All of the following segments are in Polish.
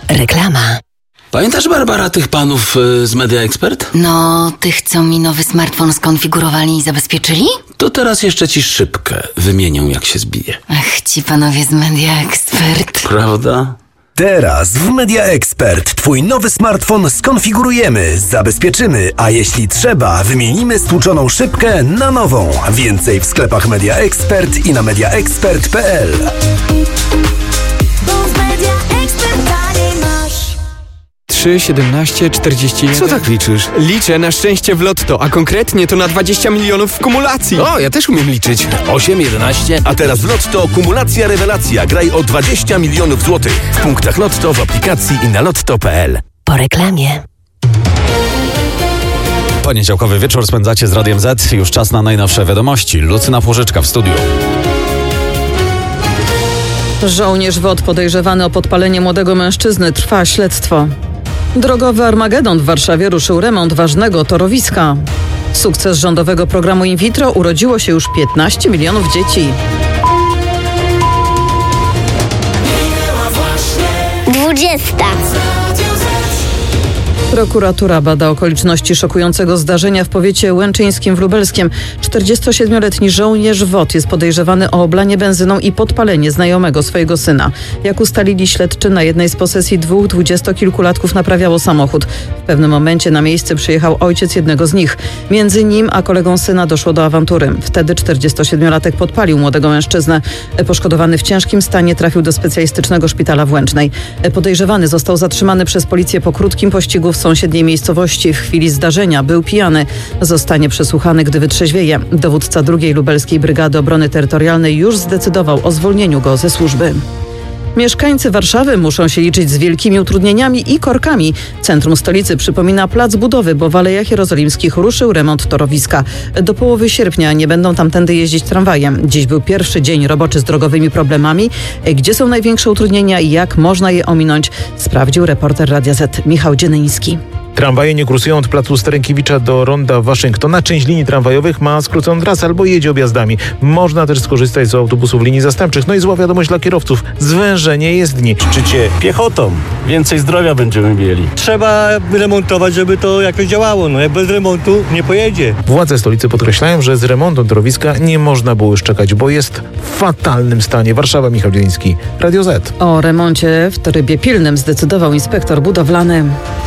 Reklama. Pamiętasz, Barbara, tych panów z Media Expert? No, tych, co mi nowy smartfon skonfigurowali i zabezpieczyli? To teraz jeszcze ci szybkę wymienią, jak się zbije. Ach, ci panowie z Media Expert. Prawda? Teraz w Media Expert twój nowy smartfon skonfigurujemy, zabezpieczymy, a jeśli trzeba, wymienimy stłuczoną szybkę na nową. Więcej w sklepach Media Expert i na mediaexpert.pl. 3, 17, 41. Co tak liczysz? Liczę na szczęście w lotto, a konkretnie to na 20 milionów w kumulacji. O, ja też umiem liczyć. 8, 11. A teraz w Lotto kumulacja rewelacja. Graj o 20 milionów złotych. W punktach Lotto, w aplikacji i na lotto.pl. Po reklamie. Poniedziałkowy wieczór spędzacie z Radiem Z. Już czas na najnowsze wiadomości. Lucyna Płużyczka w studiu. Żołnierz WOT podejrzewany o podpalenie młodego mężczyzny. Trwa śledztwo. Drogowy Armagedon w Warszawie ruszył remont ważnego torowiska. Sukces rządowego programu in vitro urodziło się już 15 milionów dzieci. 20. Prokuratura bada okoliczności szokującego zdarzenia w powiecie łęczyńskim w Lubelskiem. 47-letni żołnierz WOT jest podejrzewany o oblanie benzyną i podpalenie znajomego swojego syna. Jak ustalili śledczy, na jednej z posesji dwóch 20-kilkulatków naprawiało samochód. W pewnym momencie na miejsce przyjechał ojciec jednego z nich. Między nim a kolegą syna doszło do awantury. Wtedy 47-latek podpalił młodego mężczyznę. Poszkodowany w ciężkim stanie trafił do specjalistycznego szpitala w Łęcznej. Podejrzewany został zatrzymany przez policję po krótkim pościgu w sąsiedniej miejscowości. W chwili zdarzenia był pijany. Zostanie przesłuchany, gdy wytrzeźwieje. Dowódca 2. Lubelskiej Brygady Obrony Terytorialnej już zdecydował o zwolnieniu go ze służby. Mieszkańcy Warszawy muszą się liczyć z wielkimi utrudnieniami i korkami. Centrum stolicy przypomina plac budowy, bo w Alejach Jerozolimskich ruszył remont torowiska. Do połowy sierpnia nie będą tamtędy jeździć tramwajem. Dziś był pierwszy dzień roboczy z drogowymi problemami. Gdzie są największe utrudnienia i jak można je ominąć? Sprawdził reporter Radia Z Michał Dzienyński. Tramwaje nie kursują od placu Starynkiewicza do ronda Waszyngtona. Część linii tramwajowych ma skróconą trasę albo jedzie objazdami. Można też skorzystać z autobusów linii zastępczych. No i zła wiadomość dla kierowców. Zwężenie jezdni. Szczycie piechotą. Więcej zdrowia będziemy mieli. Trzeba remontować, żeby to jakoś działało. No jak bez remontu nie pojedzie. Władze stolicy podkreślają, że z remontem torowiska nie można było już czekać, bo jest w fatalnym stanie. Warszawa, Michał Dzieński, Radio Z. O remoncie w trybie pilnym zdecydował inspektor budowlany.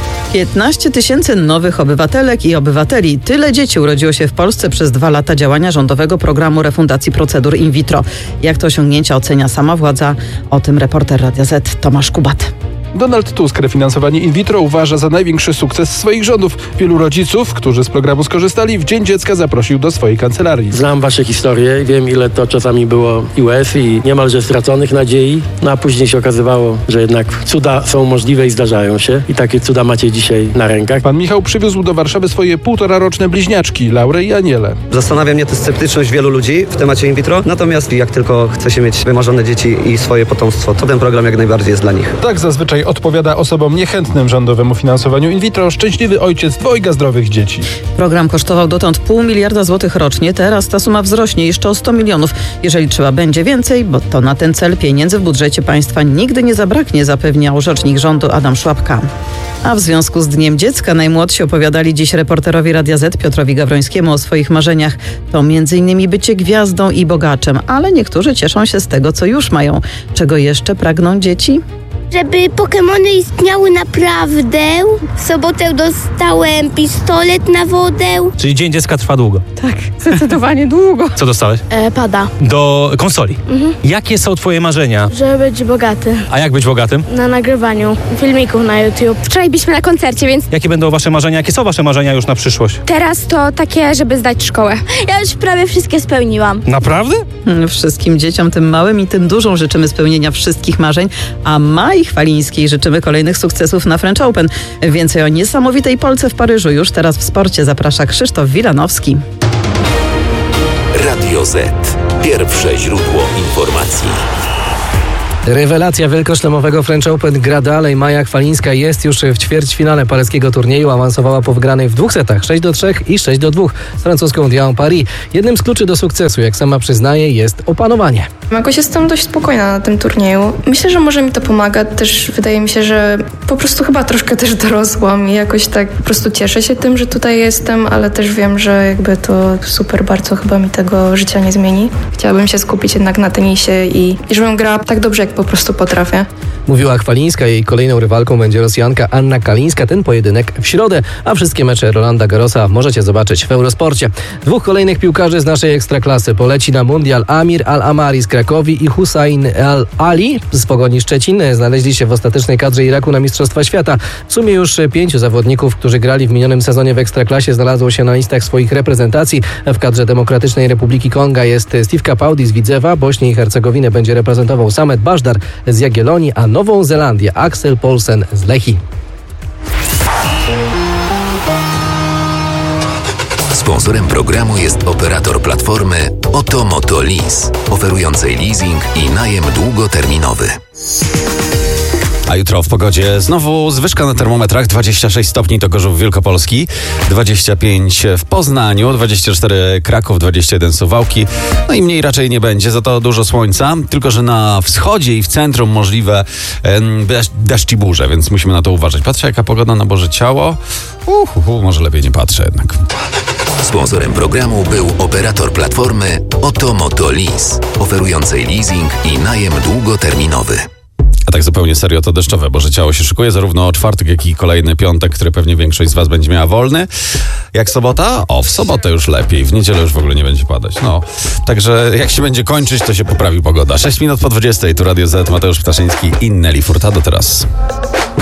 15 000 nowych obywatelek i obywateli. Tyle dzieci urodziło się w Polsce przez 2 lata działania rządowego programu refundacji procedur in vitro. Jak to osiągnięcia ocenia sama władza? O tym reporter Radia Z Tomasz Kubat. Donald Tusk refinansowanie in vitro uważa za największy sukces swoich rządów. Wielu rodziców, którzy z programu skorzystali, w Dzień Dziecka zaprosił do swojej kancelarii. Znam wasze historie i wiem, ile to czasami było i łez, i niemalże straconych nadziei. No a później się okazywało, że jednak cuda są możliwe i zdarzają się. I takie cuda macie dzisiaj na rękach. Pan Michał przywiózł do Warszawy swoje 1,5-roczne bliźniaczki, Laurę i Anielę. Zastanawia mnie tę sceptyczność wielu ludzi w temacie in vitro. Natomiast jak tylko chce się mieć wymarzone dzieci i swoje potomstwo, to ten program jak najbardziej jest dla nich. Tak zazwyczaj odpowiada osobom niechętnym rządowemu finansowaniu in vitro szczęśliwy ojciec 2 zdrowych dzieci. Program kosztował dotąd 0,5 miliarda złotych rocznie. Teraz ta suma wzrośnie jeszcze o 100 milionów. Jeżeli trzeba będzie więcej, bo to na ten cel pieniędzy w budżecie państwa nigdy nie zabraknie, zapewniał rzecznik rządu Adam Szłapka. A w związku z Dniem Dziecka najmłodsi opowiadali dziś reporterowi Radia Z Piotrowi Gawrońskiemu o swoich marzeniach. To m.in. bycie gwiazdą i bogaczem, ale niektórzy cieszą się z tego, co już mają. Czego jeszcze pragną dzieci? Żeby Pokemony istniały naprawdę. W sobotę dostałem pistolet na wodę. Czyli Dzień Dziecka trwa długo? Tak, zdecydowanie długo. Co dostałeś? Pada. Do konsoli. Jakie są twoje marzenia? Żeby być bogaty. A jak być bogatym? Na nagrywaniu filmików na YouTube. Wczoraj byliśmy na koncercie, więc... Jakie będą wasze marzenia? Jakie są wasze marzenia już na przyszłość? Teraz to takie, żeby zdać szkołę. Ja już prawie wszystkie spełniłam. Naprawdę? Wszystkim dzieciom, tym małym i tym dużym, życzymy spełnienia wszystkich marzeń, a Mai Chwalińskiej życzymy kolejnych sukcesów na French Open. Więcej o niesamowitej Polce w Paryżu już teraz w sporcie zaprasza Krzysztof Wilanowski. Radio Z. Pierwsze źródło informacji. Rewelacja wielkoszlemowego French Open gra dalej. Maja Chwalińska jest już w ćwierćfinale paryskiego turnieju. Awansowała po wygranej w 2 setach 6-3 i 6-2 z francuską Diane Paris. Jednym z kluczy do sukcesu, jak sama przyznaje, jest opanowanie. Jakoś jestem dość spokojna na tym turnieju. Myślę, że może mi to pomaga. Też wydaje mi się, że po prostu chyba troszkę też dorosłam i jakoś tak po prostu cieszę się tym, że tutaj jestem, ale też wiem, że jakby to super bardzo chyba mi tego życia nie zmieni. Chciałabym się skupić jednak na tenisie i żebym grała tak dobrze, jak po prostu potrafię. Mówiła Chwalińska, jej kolejną rywalką będzie Rosjanka Anna Kalińska. Ten pojedynek w środę, a wszystkie mecze Rolanda Garrosa możecie zobaczyć w Eurosporcie. 2 kolejnych piłkarzy z naszej ekstraklasy poleci na mundial. Amir Al-Amari z Krakowi i Hussein Al-Ali z Pogoni Szczecin znaleźli się w ostatecznej kadrze Iraku na Mistrzostwa Świata. W sumie już 5 zawodników, którzy grali w minionym sezonie w ekstraklasie, znalazło się na listach swoich reprezentacji. W kadrze Demokratycznej Republiki Konga jest Steve Capaldi z Widzewa, Bośnię i Hercegowinę będzie reprezentował Samet Bażdar z Jagiellonii, a Nową Zelandię Axel Poulsen z Lechii. Sponsorem programu jest operator platformy Oto Lease, oferującej leasing i najem długoterminowy. A jutro w pogodzie znowu zwyżka na termometrach. 26 stopni to Gorzów Wielkopolski, 25 w Poznaniu, 24 Kraków, 21 Suwałki. No i mniej raczej nie będzie, za to dużo słońca. Tylko że na wschodzie i w centrum możliwe deszcz i burze, więc musimy na to uważać. Patrzę, jaka pogoda na Boże Ciało. Może lepiej nie patrzę jednak. Sponsorem programu był operator platformy Oto Lease, oferującej leasing i najem długoterminowy. A tak zupełnie serio to deszczowe Boże Ciało się szykuje, zarówno czwartek, jak i kolejny piątek, który pewnie większość z Was będzie miała wolny. Jak sobota? W sobotę już lepiej, w niedzielę już w ogóle nie będzie padać. Także jak się będzie kończyć, to się poprawi pogoda. 6 minut po 20, tu Radio Z, Mateusz Ptaszyński i Nelly Furtado teraz.